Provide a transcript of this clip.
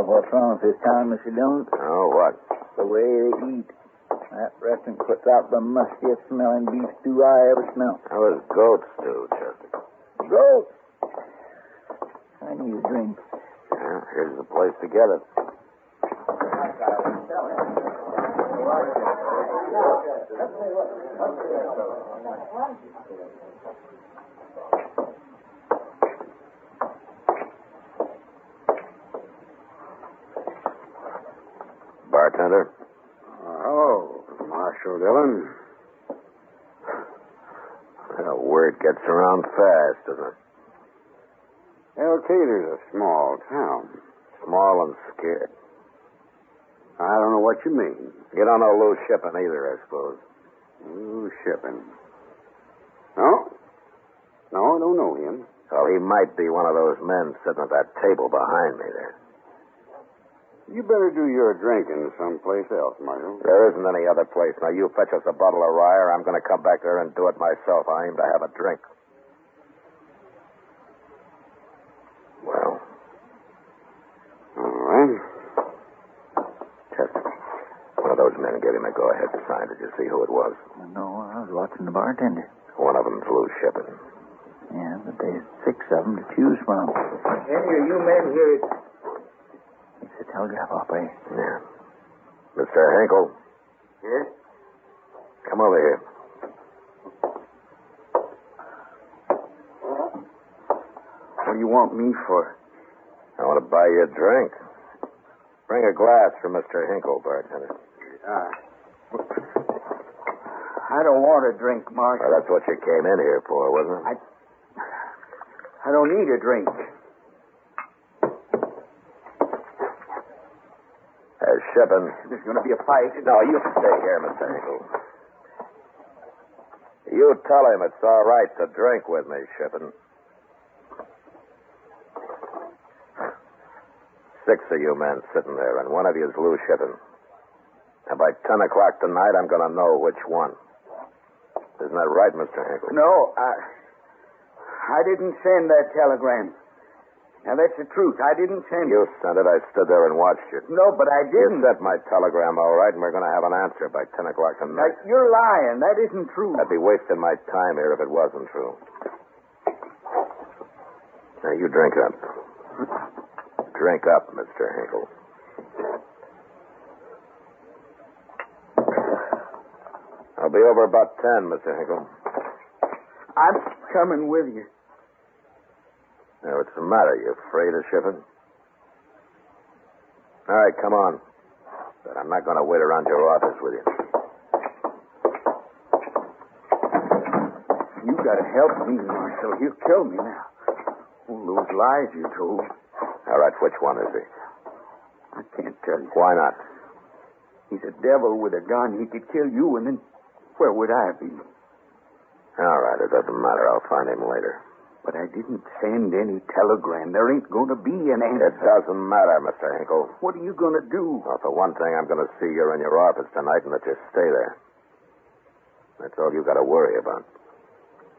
what's wrong with this town, Mr. Dillon? Oh, what? The way they eat. That restaurant puts out the mustiest smelling beef stew I ever smelled. That was goat stew, Chester. Goat! I need a drink. Yeah, here's the place to get it. Bartender? Oh, Marshal Dillon. Well, word gets around fast, doesn't it? Elkader's a small town. Small and scared. I don't know what you mean. You don't know Lou Shippen either, I suppose. Lou Shippen. No. No, I don't know him. Well, he might be one of those men sitting at that table behind me there. You better do your drinking someplace else, Marshal. There isn't any other place. Now, you fetch us a bottle of rye, or I'm going to come back there and do it myself. I aim to have a drink. Well. All right. Chester, one of those men gave him a go-ahead sign. Did you see who it was? No, I was watching the bartender. One of them's Lou Shippen. Yeah, but there's 6 of them to choose from. Any of you men here? It's a telegraph operator. Yeah. Mr. Hinkle. Yes? Come over here. What do you want me for? I want to buy you a drink. Bring a glass for Mr. Hinkle, bartender. I don't want a drink, Marshal. Well, that's what you came in here for, wasn't it? I don't need a drink. Shippen. There's going to be a fight. No, you stay here, Mr. Hinkle. You tell him it's all right to drink with me, Shippen. 6 of you men sitting there, and one of you is Lou Shippen. And by 10 o'clock tonight, I'm going to know which one. Isn't that right, Mr. Hinkle? No, I didn't send that telegram. Now, that's the truth. I didn't send it. You sent it. I stood there and watched you. No, but I didn't. You sent my telegram, all right, and we're going to have an answer by 10 o'clock Now, tonight. you're lying. That isn't true. I'd be wasting my time here if it wasn't true. Now, you drink up. Drink up, Mr. Hinkle. I'll be over about 10, Mr. Hinkle. I'm coming with you. Now, what's the matter? You afraid of Shippen? All right, come on. But I'm not going to wait around your office with you. You got to help me, Marshal. He'll kill me now. All those lies you told. All right, which one is he? I can't tell you. Why not? He's a devil with a gun. He could kill you, and then where would I be? All right, it doesn't matter. I'll find him later. But I didn't send any telegram. There ain't going to be an answer. It doesn't matter, Mr. Hinkle. What are you going to do? Well, for one thing, I'm going to see you're in your office tonight and that you stay there. That's all you got to worry about.